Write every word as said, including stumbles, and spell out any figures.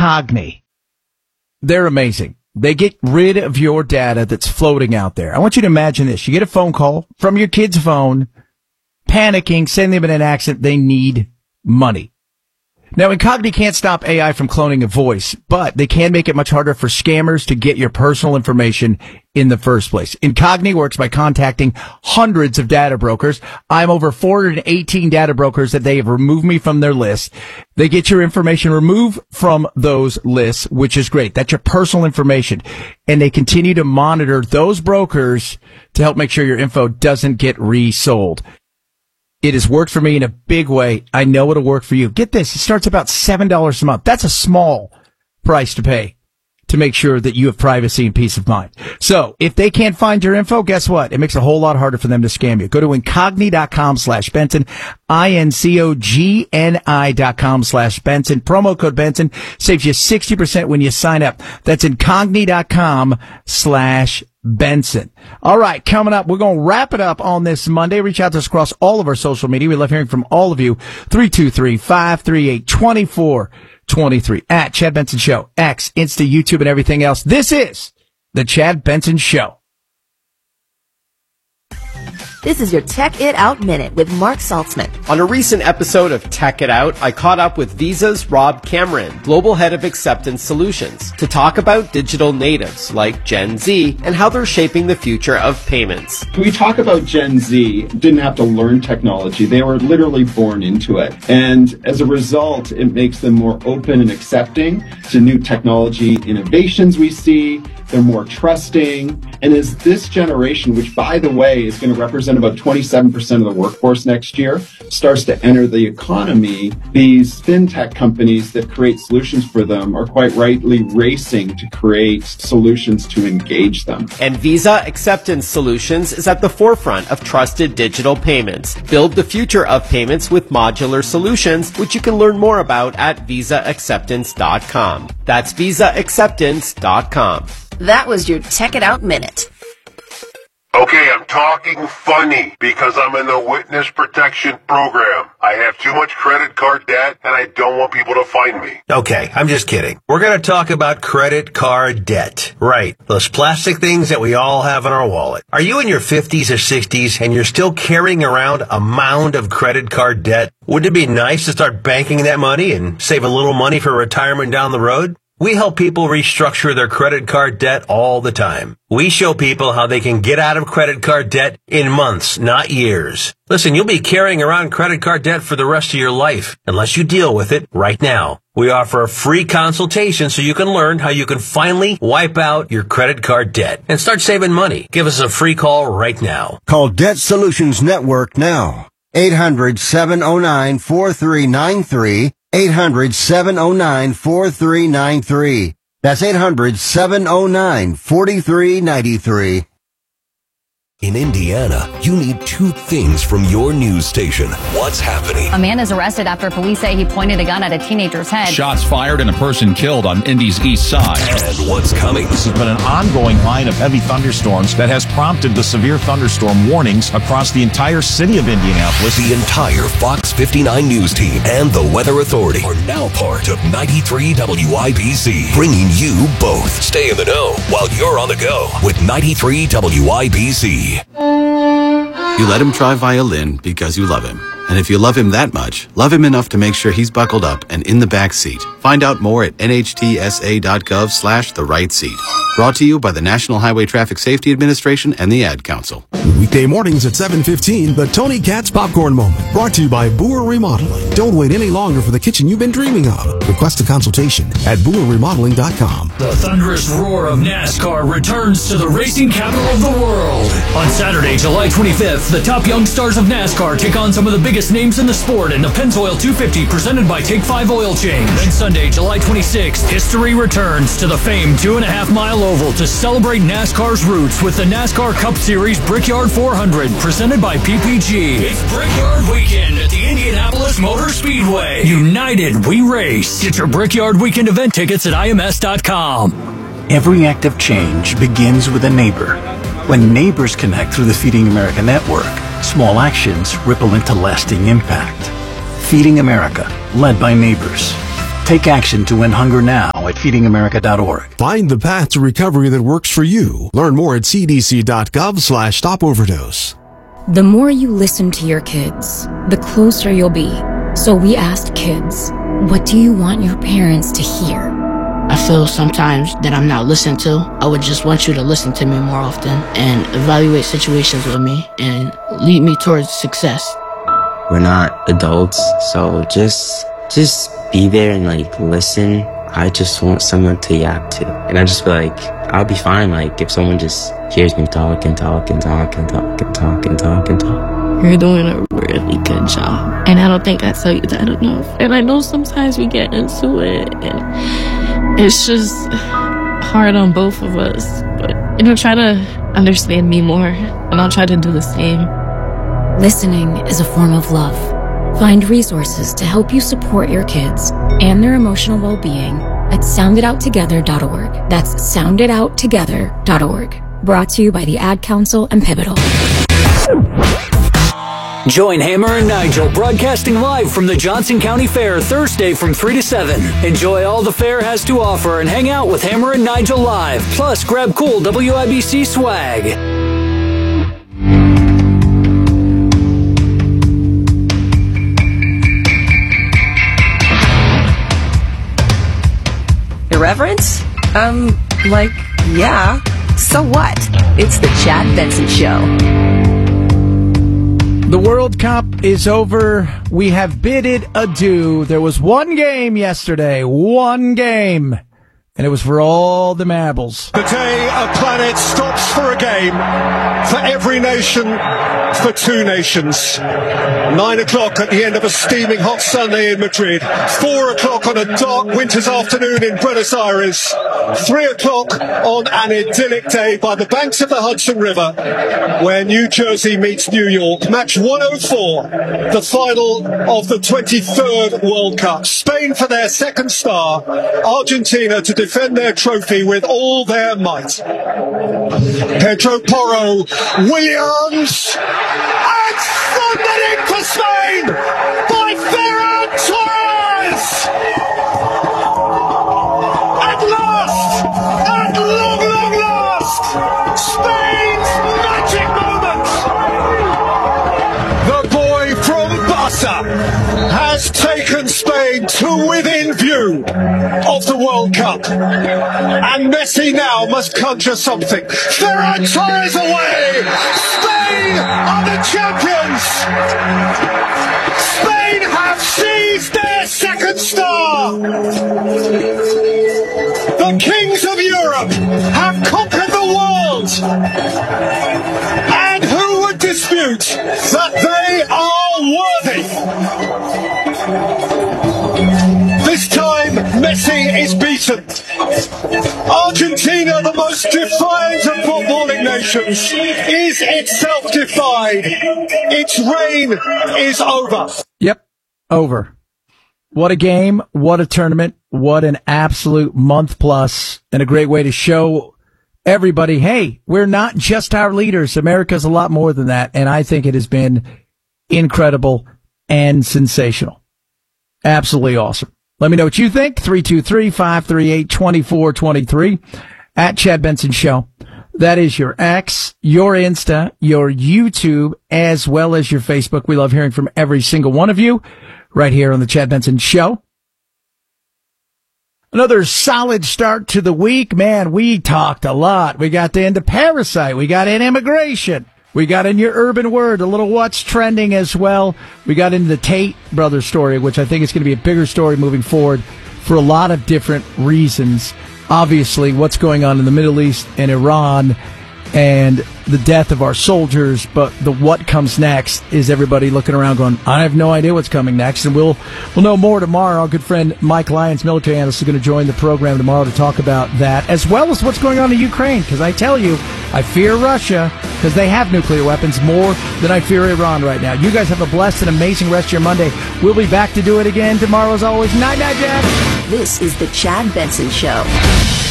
Incogni. They're amazing. They get rid of your data that's floating out there. I want you to imagine this. You get a phone call from your kid's phone, panicking, saying they've been in an accident. They need money. Now, Incogni can't stop A I from cloning a voice, but they can make it much harder for scammers to get your personal information in the first place. Incogni works by contacting hundreds of data brokers. I'm over four hundred eighteen data brokers that they have removed me from their list. They get your information removed from those lists, which is great. That's your personal information. And they continue to monitor those brokers to help make sure your info doesn't get resold. It has worked for me in a big way. I know it'll work for you. Get this. It starts about seven dollars a month. That's a small price to pay to make sure that you have privacy and peace of mind. So if they can't find your info, guess what? It makes it a whole lot harder for them to scam you. Go to incogni.com slash Benson, I-N-C-O-G-N-I dot com slash Benson. Promo code Benson saves you sixty percent when you sign up. That's incogni.com slash Benson. All right, coming up, we're going to wrap it up on this Monday. Reach out to us across all of our social media. We love hearing from all of you. three two three, five three eight, two four two three at Chad Benson Show, X, Insta, YouTube, and everything else. This is the Chad Benson Show. This is your Tech It Out Minute with Mark Saltzman. On a recent episode of Tech It Out, I caught up with Visa's Rob Cameron, Global Head of Acceptance Solutions, to talk about digital natives like Gen Z and how they're shaping the future of payments. We talk about Gen Z, didn't have to learn technology. They were literally born into it. And as a result, it makes them more open and accepting to new technology innovations we see. They're more trusting. And as this generation, which, by the way, is going to represent about twenty-seven percent of the workforce next year, starts to enter the economy, these fintech companies that create solutions for them are quite rightly racing to create solutions to engage them. And Visa Acceptance Solutions is at the forefront of trusted digital payments. Build the future of payments with modular solutions, which you can learn more about at visa acceptance dot com. That's visa acceptance dot com. That was your Tech It Out Minute. Okay, I'm talking funny because I'm in the witness protection program. I have too much credit card debt and I don't want people to find me. Okay, I'm just kidding. We're going to talk about credit card debt. Right, those plastic things that we all have in our wallet. Are you in your fifties or sixties and you're still carrying around a mound of credit card debt? Wouldn't it be nice to start banking that money and save a little money for retirement down the road? We help people restructure their credit card debt all the time. We show people how they can get out of credit card debt in months, not years. Listen, you'll be carrying around credit card debt for the rest of your life, unless you deal with it right now. We offer a free consultation so you can learn how you can finally wipe out your credit card debt and start saving money. Give us a free call right now. Call Debt Solutions Network now. eight hundred, seven oh nine, four three nine three. eight hundred, seven oh nine, four three nine three. That's eight hundred, seven oh nine, four three nine three. In Indiana, you need two things from your news station. What's happening? A man is arrested after police say he pointed a gun at a teenager's head. Shots fired and a person killed on Indy's east side. And what's coming? This has been an ongoing line of heavy thunderstorms that has prompted the severe thunderstorm warnings across the entire city of Indianapolis. The entire Fox fifty-nine news team and the Weather Authority are now part of ninety-three W I B C, bringing you both. Stay in the know while you're on the go with ninety-three W I B C. You let him try violin because you love him. And if you love him that much, love him enough to make sure he's buckled up and in the back seat. Find out more at nhtsa.gov slash the right seat. Brought to you by the National Highway Traffic Safety Administration and the Ad Council. Weekday mornings at seven fifteen, the Tony Katz Popcorn Moment. Brought to you by Boer Remodeling. Don't wait any longer for the kitchen you've been dreaming of. Request a consultation at boer remodeling dot com. The thunderous roar of NASCAR returns to the racing capital of the world. On Saturday, July twenty-fifth, the top young stars of NASCAR take on some of the biggest names in the sport in the Pennzoil two fifty presented by Take five Oil Change. Then Sunday, July twenty-sixth, history returns to the famed two and a half mile oval to celebrate NASCAR's roots with the NASCAR Cup Series Brickyard four hundred presented by P P G. It's Brickyard Weekend at the Indianapolis Motor Speedway. United, we race. Get your Brickyard Weekend event tickets at I M S dot com. Every act of change begins with a neighbor. When neighbors connect through the Feeding America network, small actions ripple into lasting impact. Feeding America, led by neighbors. Take action to end hunger now at feeding america dot org. Find the path to recovery that works for you. Learn more at c d c dot gov slash stop overdose. The more you listen to your kids, the closer you'll be. So we asked kids, what do you want your parents to hear? I feel sometimes that I'm not listened to. I would just want you to listen to me more often and evaluate situations with me and lead me towards success. We're not adults, so just just be there and like listen. I just want someone to yap to. And I just feel like I'll be fine like if someone just hears me talk and talk and talk and talk and talk and talk and talk. You're doing a really good job. And I don't think I tell you that enough. And I know sometimes we get into it and it's just hard on both of us. But, you know, try to understand me more and I'll try to do the same. Listening is a form of love. Find resources to help you support your kids and their emotional well-being at sound it out together dot org. That's sound it out together dot org. Brought to you by the Ad Council and Pivotal. Join Hammer and Nigel broadcasting live from the Johnson County Fair Thursday from three to seven. Enjoy all the fair has to offer and hang out with Hammer and Nigel live. Plus, grab cool W I B C swag. Irreverence? Um, like, yeah. So what? It's the Chad Benson Show. The World Cup is over. We have bid it adieu. There was one game yesterday, one game, and it was for all the marbles. The day a planet stops for a game, for every nation, for two nations. Nine o'clock at the end of a steaming hot Sunday in Madrid. Four o'clock on a dark winter's afternoon in Buenos Aires. Three o'clock on an idyllic day by the banks of the Hudson River, where New Jersey meets New York. Match one oh four, the final of the twenty-third World Cup. Spain for their second star, Argentina to defend their trophy with all their might. Pedro Porro, Williams, and thundering for Spain by Ferran Torres! At last, at long, long last, Spain's magic moment! The boy from Barca has taken Spain to within view of the World Cup. And Messi now must conjure something. Ferran Torres away! Spain are the champions! Spain have seized their second star! The kings of Europe have conquered the world! And who would dispute that they are worthy? This time, Messi is beaten. Argentina, the most defiant of footballing nations, is itself defied. Its reign is over. Yep, over. What a game, what a tournament, what an absolute month plus, and a great way to show everybody, hey, we're not just our leaders. America's a lot more than that, and I think it has been incredible and sensational. Absolutely awesome. Let me know what you think. three two three, five three eight, two four two three at Chad Benson Show. That is your X, your Insta, your YouTube, as well as your Facebook. We love hearing from every single one of you right here on the Chad Benson Show. Another solid start to the week. Man, we talked a lot. We got into Parasite. We got in immigration. We got in your urban word, a little what's trending as well. We got into the Tate brothers story, which I think is going to be a bigger story moving forward for a lot of different reasons. Obviously, what's going on in the Middle East and Iran and the death of our soldiers, but the what comes next is everybody looking around going, I have no idea what's coming next, and we'll we'll know more tomorrow. Our good friend Mike Lyons, military analyst, is going to join the program tomorrow to talk about that, as well as what's going on in Ukraine, because I tell you, I fear Russia, because they have nuclear weapons more than I fear Iran right now. You guys have a blessed and amazing rest of your Monday. We'll be back to do it again tomorrow as always. Night, night, Jack. This is the Chad Benson Show.